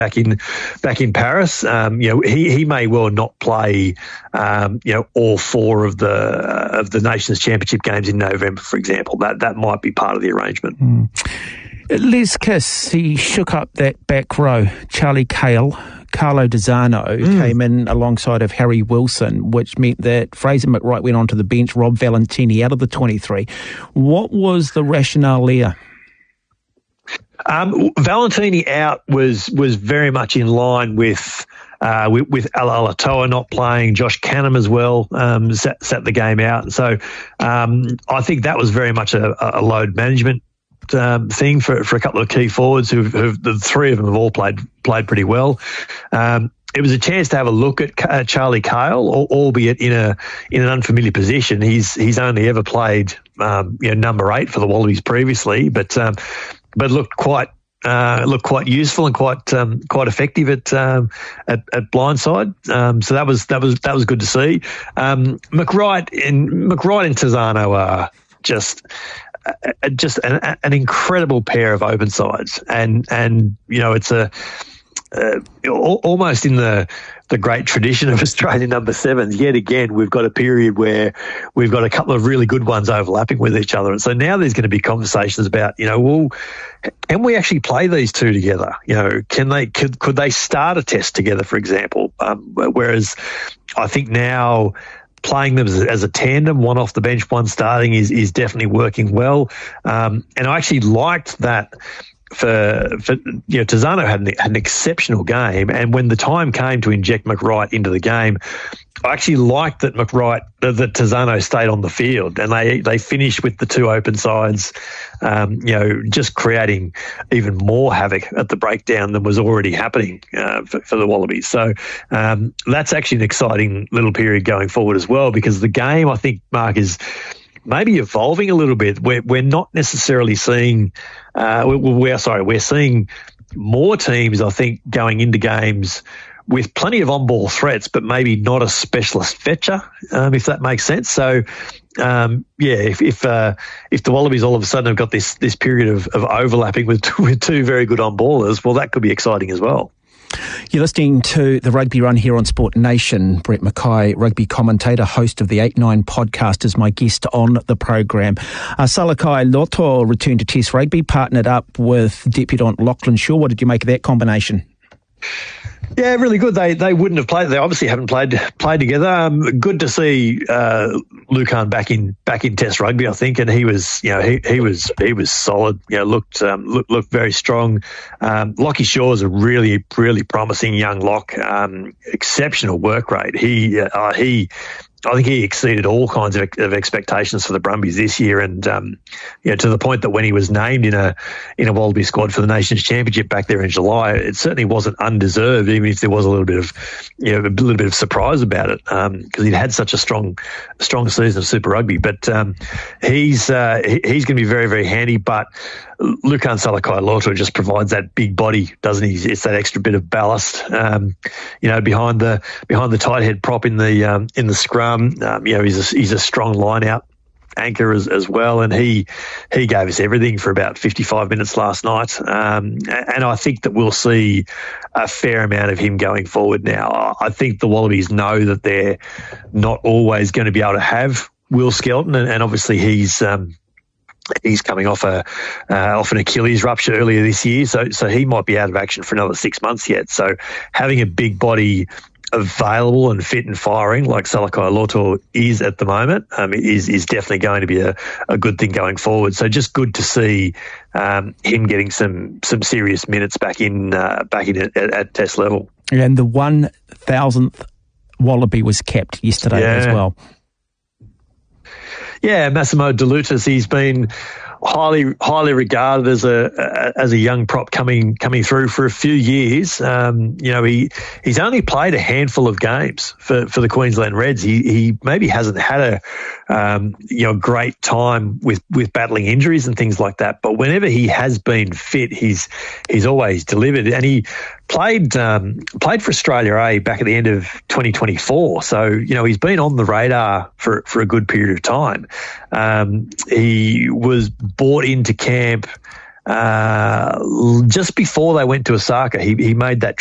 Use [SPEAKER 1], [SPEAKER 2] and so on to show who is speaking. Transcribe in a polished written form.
[SPEAKER 1] back in Paris. He may well not play all four of the Nations Championship games in November, for example. That might be part of the arrangement.
[SPEAKER 2] Les Kiss, he shook up that back row. Charlie Cahill, Carlo Dizzano came in alongside of Harry Wilson, which meant that Fraser McReight went onto the bench, Rob Valentini out of the 23. What was the rationale there?
[SPEAKER 1] Valentini out was very much in line with Alatoa not playing, Josh Canham as well sat the game out. And so I think that was very much a load management thing for a couple of key forwards who the three of them have all played pretty well. It was a chance to have a look at Charlie Cahill, albeit in an unfamiliar position. He's only ever played number 8 for the Wallabies previously, but looked quite useful and quite effective at blindside. So that was good to see. McReight and Tizzano are just an incredible pair of open sides, and it's almost in the great tradition of Australian number 7s. Yet again, we've got a period where we've got a couple of really good ones overlapping with each other, and so now there's going to be conversations about can we actually play these two together? Could they start a test together, for example? Whereas I think now, playing them as a tandem, one off the bench, one starting, is definitely working well. And I actually liked that for Tizzano had an exceptional game, and when the time came to inject McReight into the game, I actually liked that that Tizzano stayed on the field, and they finished with the two open sides, just creating even more havoc at the breakdown than was already happening for the Wallabies. So that's actually an exciting little period going forward as well, because the game, I think, Mark, is maybe evolving a little bit. We're not necessarily seeing we're seeing more teams, I think, going into games with plenty of on-ball threats, but maybe not a specialist fetcher, if that makes sense. So, if the Wallabies all of a sudden have got this period of overlapping with two very good on-ballers, well, that could be exciting as well.
[SPEAKER 2] You're listening to the Rugby Run here on Sport Nation. Brett Mackay, rugby commentator, host of the 8-9 podcast, is my guest on the program. Salakai Loto returned to Test Rugby, partnered up with debutant Lachlan Shaw. What did you make of that combination?
[SPEAKER 1] Yeah, really good. They wouldn't have played. They obviously haven't played together. Good to see Lucan back in Test rugby, I think, and he was solid. Looked very strong. Lockie Shaw's a really, really promising young lock. Exceptional work rate. I think he exceeded all kinds of expectations for the Brumbies this year, and to the point that when he was named in a Wallaby squad for the Nations Championship back there in July, it certainly wasn't undeserved, even if there was a little bit of surprise about it, because he'd had such a strong season of Super Rugby. But he's going to be very, very handy. But Lucan Salakai-Loto just provides that big body, doesn't he? It's that extra bit of ballast, behind the tight head prop in the scrum. He's a strong line-out anchor as well, and he gave us everything for about 55 minutes last night. And I think that we'll see a fair amount of him going forward now. I think the Wallabies know that they're not always going to be able to have Will Skelton, and obviously he's coming off an Achilles rupture earlier this year, so he might be out of action for another 6 months yet. So having a big body available and fit and firing like Salakai-Loto is at the moment is definitely going to be a good thing going forward. So just good to see him getting some serious minutes back in at Test level.
[SPEAKER 2] And the 1,000th Wallaby was kept yesterday as well. Yeah,
[SPEAKER 1] Massimo De Lutis, he's been highly regarded as a young prop coming through for a few years. He's only played a handful of games for the Queensland Reds. He maybe hasn't had a great time with battling injuries and things like that. But whenever he has been fit, he's always delivered. And he played for Australia A back at the end of 2024. So he's been on the radar for a good period of time. He was brought into camp just before they went to Osaka, he made that